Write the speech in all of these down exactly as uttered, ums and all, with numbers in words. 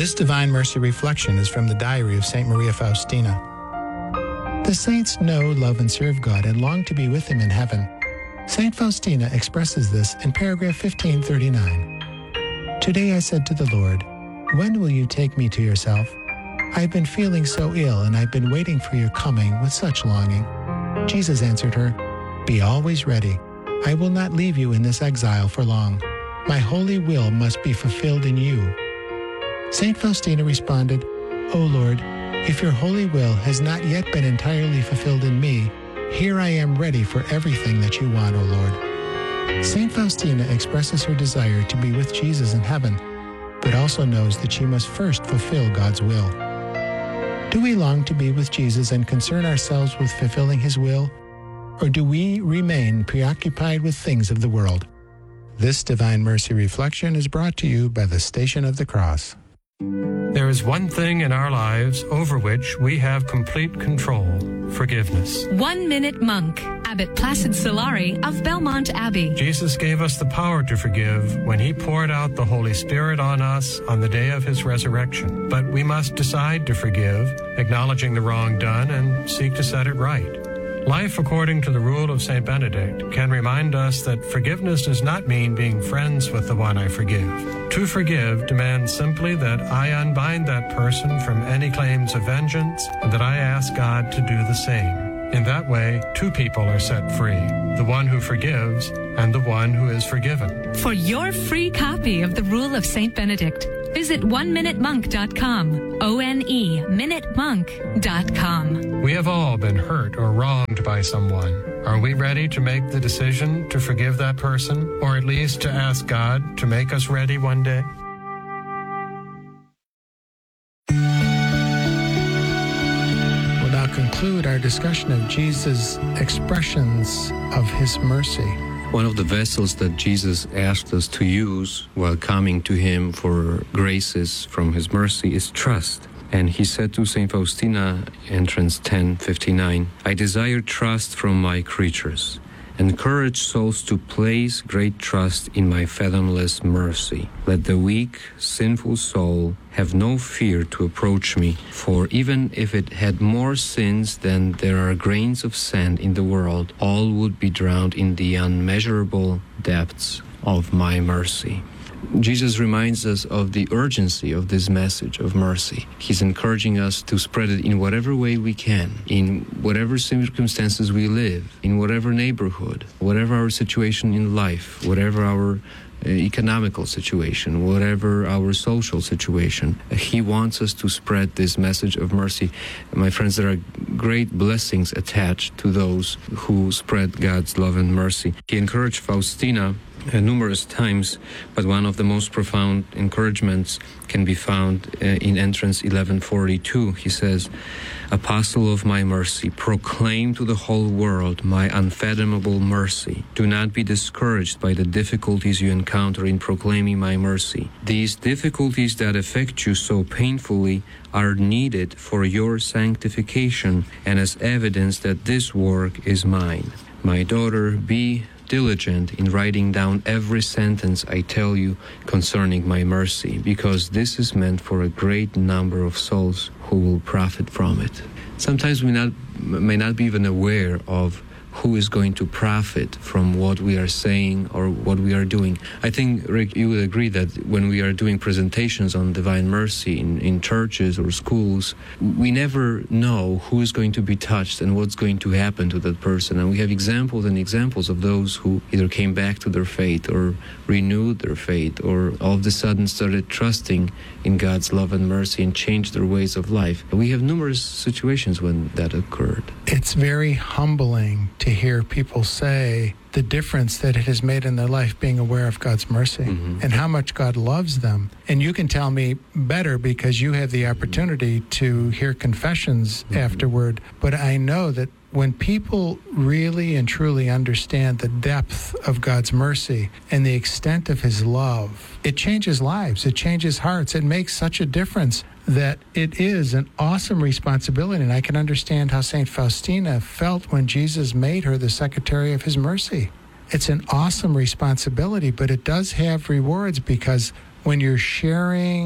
This Divine Mercy reflection is from the diary of Saint Maria Faustina. The saints know, love, and serve God and long to be with Him in heaven. Saint Faustina expresses this in paragraph fifteen thirty-nine. Today I said to the Lord, when will you take me to yourself? I've been feeling so ill and I've been waiting for your coming with such longing. Jesus answered her, be always ready. I will not leave you in this exile for long. My holy will must be fulfilled in you. Saint Faustina responded, O Lord, if your holy will has not yet been entirely fulfilled in me, here I am ready for everything that you want, O Lord. Saint Faustina expresses her desire to be with Jesus in heaven, but also knows that she must first fulfill God's will. Do we long to be with Jesus and concern ourselves with fulfilling His will, or do we remain preoccupied with things of the world? This Divine Mercy reflection is brought to you by the Station of the Cross. There is one thing in our lives over which we have complete control: forgiveness. One Minute Monk, Abbot Placid Solari of Belmont Abbey. Jesus gave us the power to forgive when He poured out the Holy Spirit on us on the day of His resurrection. But we must decide to forgive, acknowledging the wrong done, and seek to set it right. Life according to the rule of Saint Benedict can remind us that forgiveness does not mean being friends with the one I forgive. To forgive demands simply that I unbind that person from any claims of vengeance and that I ask God to do the same. In that way, two people are set free, the one who forgives and the one who is forgiven. For your free copy of the Rule of Saint Benedict, visit one minute monk dot com, O N E, minute monk dot com. We have all been hurt or wronged by someone. Are we ready to make the decision to forgive that person, or at least to ask God to make us ready one day? We'll now conclude our discussion of Jesus' expressions of His mercy. One of the vessels that Jesus asked us to use while coming to Him for graces from His mercy is trust. And He said to Saint Faustina, entrance ten fifty-nine, I desire trust from my creatures. Encourage souls to place great trust in my fathomless mercy. Let the weak, sinful soul have no fear to approach me, for even if it had more sins than there are grains of sand in the world, all would be drowned in the unmeasurable depths of my mercy. Jesus reminds us of the urgency of this message of mercy. He's encouraging us to spread it in whatever way we can, in whatever circumstances we live, in whatever neighborhood, whatever our situation in life, whatever our uh, economical situation, whatever our social situation. He wants us to spread this message of mercy. My friends, there are great blessings attached to those who spread God's love and mercy. He encouraged Faustina Uh, numerous times, but one of the most profound encouragements can be found uh, in entrance eleven forty-two. He says, Apostle of my mercy, proclaim to the whole world my unfathomable mercy. Do not be discouraged by the difficulties you encounter in proclaiming my mercy. These difficulties that affect you so painfully are needed for your sanctification and as evidence that this work is mine. My daughter, be diligent in writing down every sentence I tell you concerning my mercy, because this is meant for a great number of souls who will profit from it. Sometimes we not, may not be even aware of who is going to profit from what we are saying or what we are doing. I think, Rick, you would agree that when we are doing presentations on Divine Mercy in, in churches or schools, we never know who is going to be touched and what's going to happen to that person. And we have examples and examples of those who either came back to their faith or renewed their faith or all of a sudden started trusting in God's love and mercy and changed their ways of life. We have numerous situations when that occurred. It's very humbling to hear people say the difference that it has made in their life being aware of God's mercy mm-hmm. and how much God loves them. And you can tell me better because you have the opportunity to hear confessions mm-hmm. afterward. But I know that when people really and truly understand the depth of God's mercy and the extent of His love, it changes lives, it changes hearts, it makes such a difference that it is an awesome responsibility. And I can understand how Saint Faustina felt when Jesus made her the secretary of His mercy. It's an awesome responsibility, but it does have rewards, because when you're sharing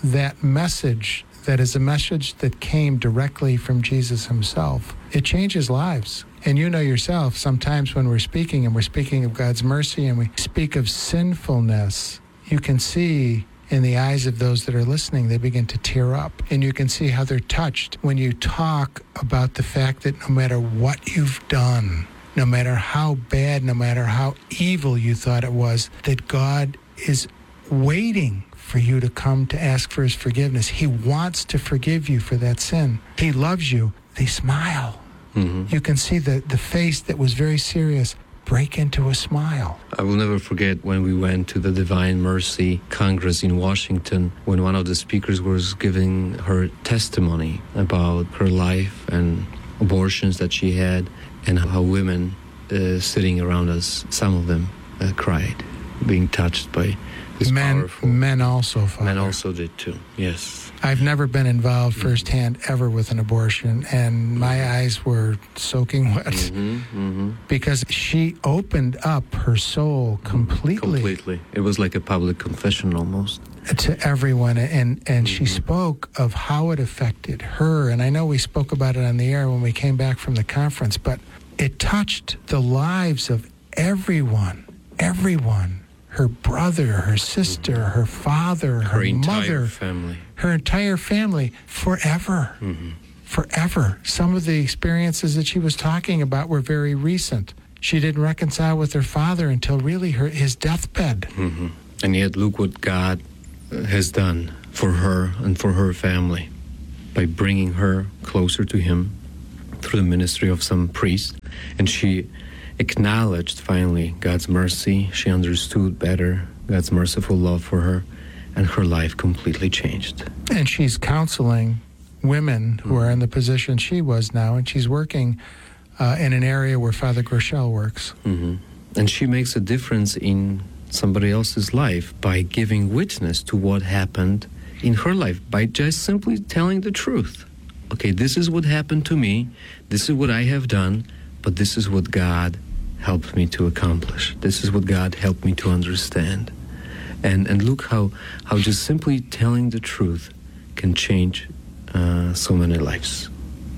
that message that is a message that came directly from Jesus himself, it changes lives. And you know yourself, sometimes when we're speaking and we're speaking of God's mercy and we speak of sinfulness, you can see in the eyes of those that are listening, they begin to tear up. And you can see how they're touched when you talk about the fact that no matter what you've done, no matter how bad, no matter how evil you thought it was, that God is waiting for you to come to ask for his forgiveness. He wants to forgive you for that sin. He loves you. They smile. Mm-hmm. You can see the, the face that was very serious break into a smile. I will never forget when we went to the Divine Mercy Congress in Washington, when one of the speakers was giving her testimony about her life and abortions that she had, and how women uh, sitting around us, some of them uh, cried, being touched by this men, powerful... Men also, Father. Men also did too, yes. I've never been involved firsthand ever with an abortion, and my eyes were soaking wet mm-hmm, mm-hmm. because she opened up her soul completely. Completely. It was like a public confession almost. To everyone, and, and mm-hmm. she spoke of how it affected her, and I know we spoke about it on the air when we came back from the conference, but it touched the lives of everyone, everyone. Her brother, her sister, her father, her, her entire mother, family. Her entire family, forever, mm-hmm. forever. Some of the experiences that she was talking about were very recent. She didn't reconcile with her father until really her his deathbed. Mm-hmm. And yet look what God has done for her and for her family by bringing her closer to him through the ministry of some priest. And she acknowledged finally God's mercy. She understood better God's merciful love for her, and her life completely changed. And she's counseling women who are in the position she was now, and she's working uh, in an area where Father Groeschel works. Mm-hmm. And she makes a difference in somebody else's life by giving witness to what happened in her life, by just simply telling the truth. Okay, this is what happened to me, this is what I have done, but this is what God helped me to accomplish. This is what God helped me to understand. And and look how, how just simply telling the truth can change uh, so many lives.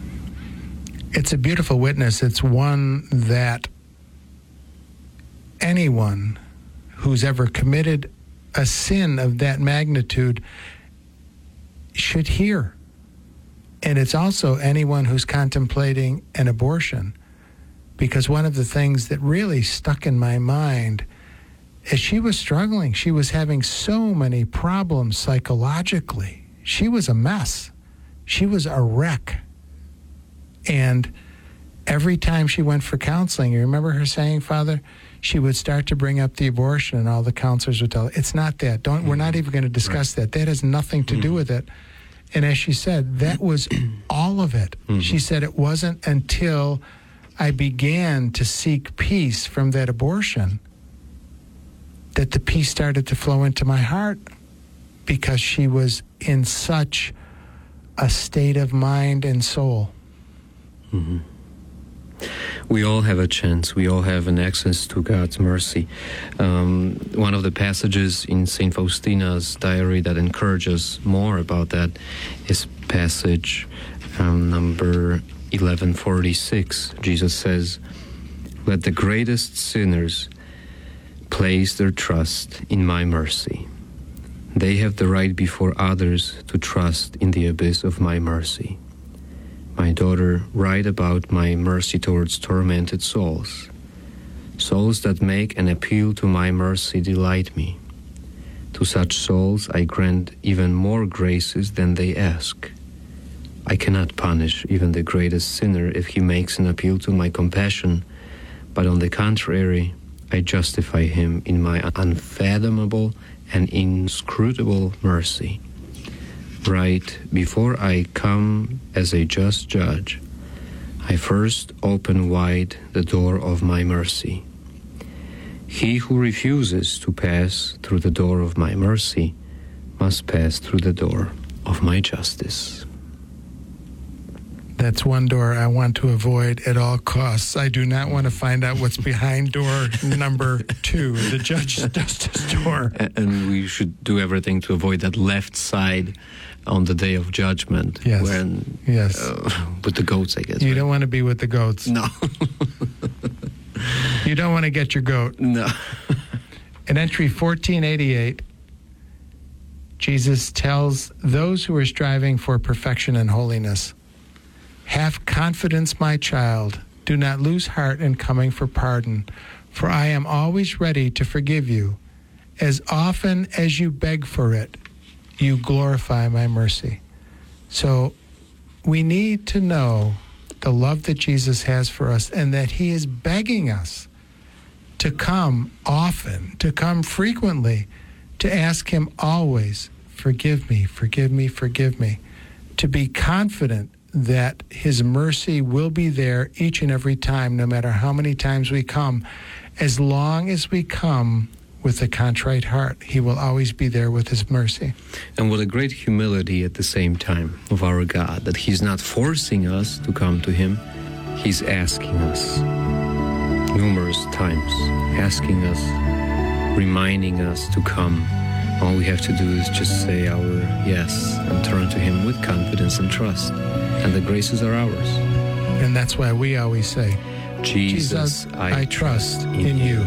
It's a beautiful witness. It's one that anyone who's ever committed a sin of that magnitude should hear. And it's also anyone who's contemplating an abortion. Because one of the things that really stuck in my mind is she was struggling. She was having so many problems psychologically. She was a mess. She was a wreck. And every time she went for counseling, you remember her saying, Father, she would start to bring up the abortion, and all the counselors would tell her, it's not that. Don't. Mm-hmm. We're not even going to discuss right. that. That has nothing to mm-hmm. do with it. And as she said, that was all of it. Mm-hmm. She said it wasn't until I began to seek peace from that abortion that the peace started to flow into my heart, because she was in such a state of mind and soul. Mm-hmm. We all have a chance. We all have an access to God's mercy. Um, one of the passages in Saint Faustina's diary that encourages more about that is passage um, number eleven forty-six. Jesus says, "Let the greatest sinners place their trust in my mercy. They have the right before others to trust in the abyss of my mercy. My daughter, write about my mercy towards tormented souls. Souls that make an appeal to my mercy delight me. To such souls I grant even more graces than they ask. I cannot punish even the greatest sinner if he makes an appeal to my compassion, but on the contrary, I justify him in my unfathomable and inscrutable mercy. Right before I come as a just judge, I first open wide the door of my mercy. He who refuses to pass through the door of my mercy must pass through the door of my justice." That's one door I want to avoid at all costs. I do not want to find out what's behind door number two, the judge's justice door. And we should do everything to avoid that left side on the day of judgment. Yes. When, yes. Uh, with the goats, I guess. You right? don't want to be with the goats. No. You don't want to get your goat. No. In entry fourteen eighty-eight, Jesus tells those who are striving for perfection and holiness, "Have confidence, my child. Do not lose heart in coming for pardon, for I am always ready to forgive you. As often as you beg for it, you glorify my mercy." So we need to know the love that Jesus has for us and that he is begging us to come often, to come frequently, to ask him always, forgive me, forgive me, forgive me, to be confident that his mercy will be there each and every time, no matter how many times we come. As long as we come with a contrite heart, he will always be there with his mercy. And what a great humility at the same time of our God, that he's not forcing us to come to him, he's asking us numerous times, asking us, reminding us to come. All we have to do is just say our yes and turn to him with confidence and trust, and the graces are ours. And that's why we always say, Jesus, Jesus I, I trust in you.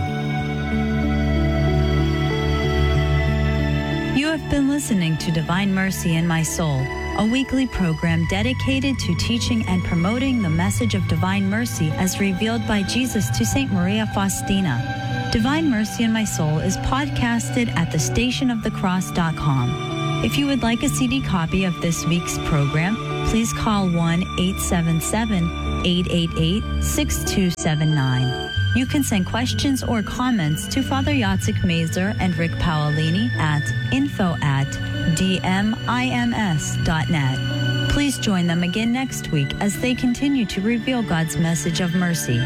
You have been listening to Divine Mercy in My Soul, a weekly program dedicated to teaching and promoting the message of divine mercy as revealed by Jesus to Saint Maria Faustina. Divine Mercy in My Soul is podcasted at the station of the cross dot com. If you would like a C D copy of this week's program, please call one eight seven seven, eight eight eight, six two seven nine. You can send questions or comments to Father Yatsik Mazer and Rick Paolini at info at d m i m s dot net. Please join them again next week as they continue to reveal God's message of mercy.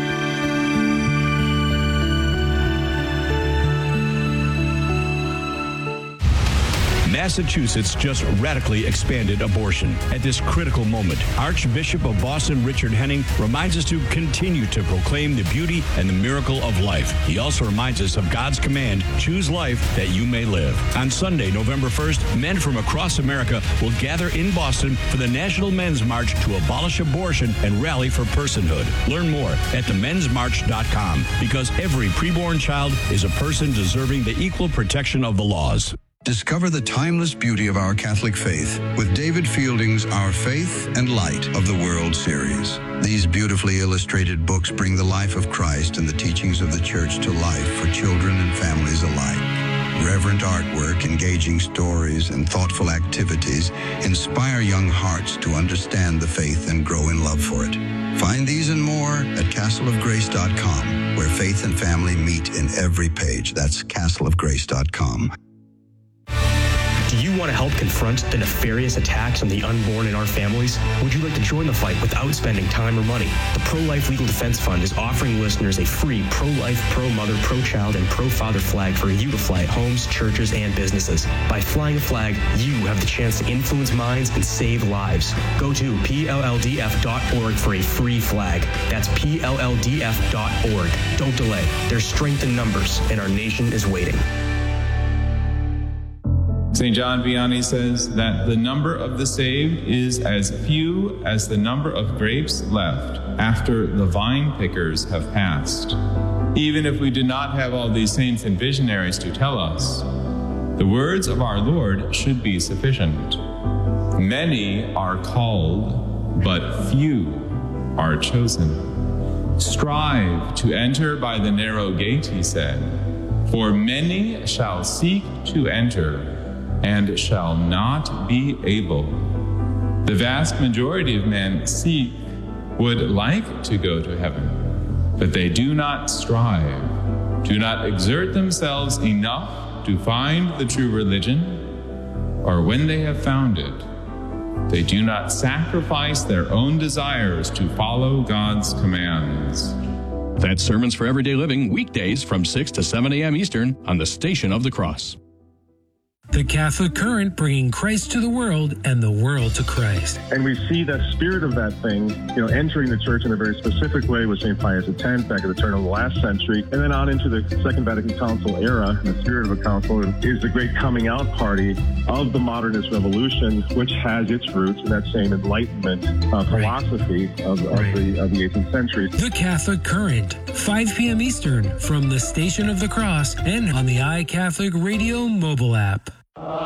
Massachusetts just radically expanded abortion. At this critical moment, Archbishop of Boston Richard Henning reminds us to continue to proclaim the beauty and the miracle of life. He also reminds us of God's command, choose life that you may live. On Sunday, November first, men from across America will gather in Boston for the National Men's March to abolish abortion and rally for personhood. Learn more at the men's march dot com, because every preborn child is a person deserving the equal protection of the laws. Discover the timeless beauty of our Catholic faith with David Fielding's Our Faith and Light of the World series. These beautifully illustrated books bring the life of Christ and the teachings of the Church to life for children and families alike. Reverent artwork, engaging stories, and thoughtful activities inspire young hearts to understand the faith and grow in love for it. Find these and more at castle of grace dot com, where faith and family meet in every page. That's castle of grace dot com. Do you want to help confront the nefarious attacks on the unborn in our families? Would you like to join the fight without spending time or money? The Pro-Life Legal Defense Fund is offering listeners a free pro-life, pro-mother, pro-child, and pro-father flag for you to fly at homes, churches, and businesses. By flying a flag, you have the chance to influence minds and save lives. Go to P L L D F dot org for a free flag. That's P L L D F dot org. Don't delay. There's strength in numbers, and our nation is waiting. Saint John Vianney says that the number of the saved is as few as the number of grapes left after the vine pickers have passed. Even if we did not have all these saints and visionaries to tell us, the words of our Lord should be sufficient. Many are called, but few are chosen. Strive to enter by the narrow gate, he said, for many shall seek to enter and shall not be able. The vast majority of men seek, would like to go to heaven, but they do not strive, do not exert themselves enough to find the true religion, or when they have found it, they do not sacrifice their own desires to follow God's commands. That's Sermons for Everyday Living, weekdays from six to seven a.m. Eastern on the Station of the Cross. The Catholic Current, bringing Christ to the world and the world to Christ. And we see the spirit of that thing, you know, entering the church in a very specific way with Saint Pius X back at the turn of the last century, and then on into the Second Vatican Council era. And the spirit of a council is the great coming out party of the modernist revolution, which has its roots in that same Enlightenment uh, philosophy right. of, of, right. the, of the eighteenth century. The Catholic Current, five p.m. Eastern, from the Station of the Cross and on the iCatholic Radio mobile app.